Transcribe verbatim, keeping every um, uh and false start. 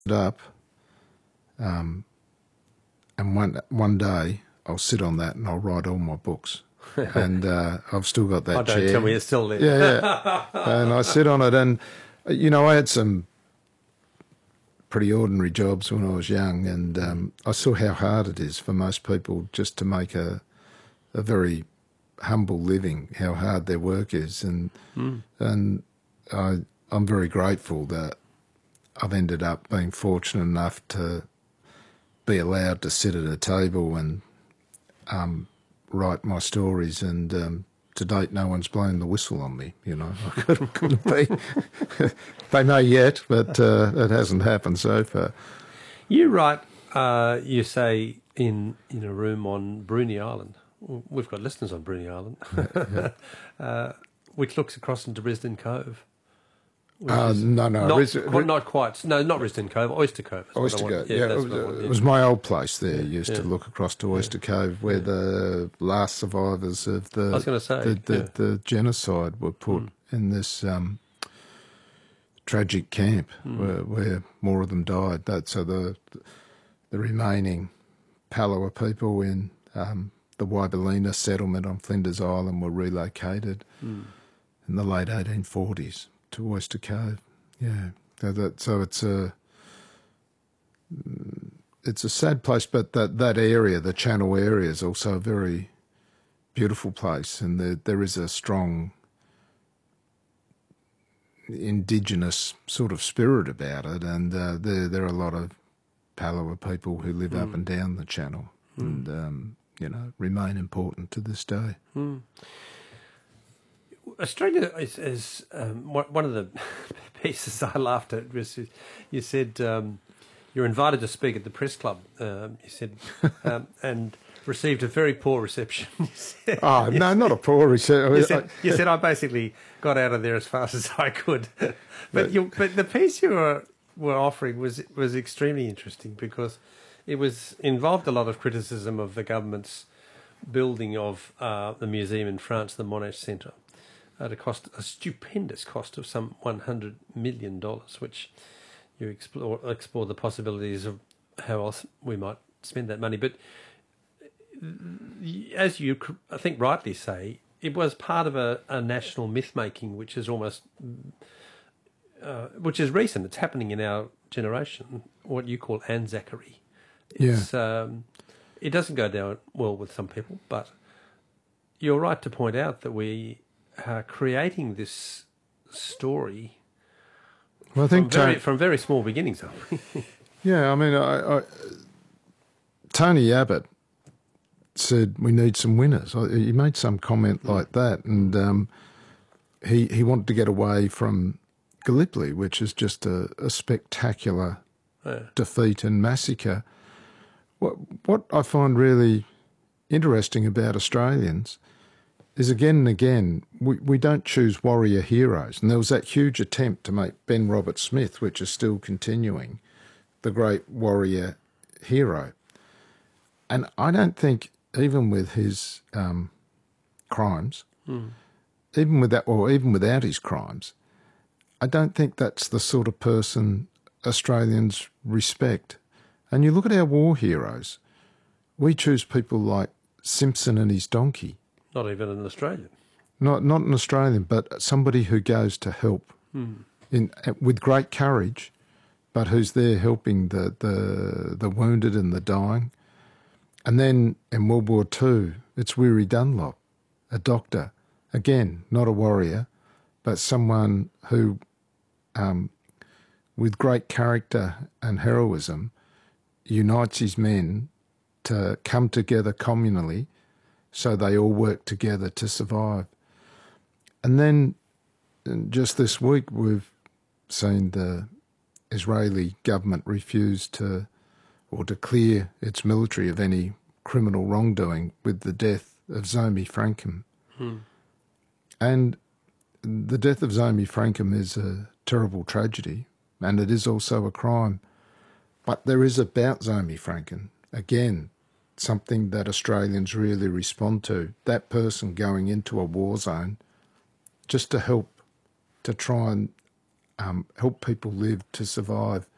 up, um, and one one day I'll sit on that and I'll write all my books. And uh, I've still got that Oh, don't chair. tell me it's still there. Yeah, yeah. And I sit on it, and you know, I had some pretty ordinary jobs when I was young, and um, I saw how hard it is for most people just to make a a very humble living. How hard their work is, and Mm. and I I'm very grateful that I've ended up being fortunate enough to be allowed to sit at a table and um, write my stories, and um, to date no one's blown the whistle on me, you know. I couldn't, couldn't be. They may yet, but uh, it hasn't happened so far. You write, uh, you say, in, in a room on Bruny Island. We've got listeners on Bruny Island, Yeah, yeah. uh, which looks across into Risdon Cove. which Uh, is no, no. Not, Ris- quite, not quite. No, not Risdon Cove, Oyster Cove. is what I Oyster want. Cove, yeah, that's it, was, what I want, it yeah. was my old place there. Used to Yeah. look across to Oyster Cove, where Yeah. the last survivors of the I was going to say, the, the, yeah. the genocide were put Mm. in this um, tragic camp, Mm. where, where more of them died. That so the the remaining Palawa people in um, the Waibalina settlement on Flinders Island were relocated Mm. in the late eighteen forties to Oyster Cove. Yeah, so, that, so it's a it's a sad place, but that, that area, the Channel area, is also a very beautiful place, and there there is a strong indigenous sort of spirit about it, and uh, there there are a lot of Palawa people who live Mm. up and down the Channel, Mm. and um, you know, remain important to this day. Mm. Australia is, is um, one one of the pieces I laughed at was you said um, you're invited to speak at the press club. Um, you said um, and received a very poor reception. You said, Oh no, not a poor research. you, said, you said I basically got out of there as fast as I could. But you, but the piece you were were offering was was extremely interesting because it was involved a lot of criticism of the government's building of uh, the museum in France, the Monash Centre, at a cost, a stupendous cost of some one hundred million dollars, which you explore explore the possibilities of how else we might spend that money. But as you, I think, rightly say, it was part of a, a national myth-making, which is almost, uh, which is recent. It's happening in our generation, what you call Anzacery. It's, yeah. um, it doesn't go down well with some people, but you're right to point out that we are creating this story well, I think from, very, Tony, from very small beginnings, aren't we? yeah, I mean, I, I, Tony Abbott said we need some winners. He made some comment like that, and um, he he wanted to get away from Gallipoli, which is just a, a spectacular Yeah. defeat and massacre. What what I find really interesting about Australians is again and again we, we don't choose warrior heroes, and there was that huge attempt to make Ben Roberts-Smith, which is still continuing, the great warrior hero. And I don't think, even with his um, crimes, Mm. even with that, or even without his crimes, I don't think that's the sort of person Australians respect. And you look at our war heroes, we choose people like Simpson and his donkey. Not even an Australian. Not not an Australian, but somebody who goes to help Mm. in with great courage, but who's there helping the, the, the wounded and the dying. And then in World War Two, it's Weary Dunlop, a doctor. Again, not a warrior, but someone who, um, with great character and heroism, unites his men to come together communally so they all work together to survive. And then just this week we've seen the Israeli government refuse to or to clear its military of any criminal wrongdoing with the death of Zomi Frankham. Hmm. And the death of Zomi Frankham is a terrible tragedy, and it is also a crime. But there is about Zomi Frankham, again, something that Australians really respond to, that person going into a war zone just to help, to try and um, help people live, to survive.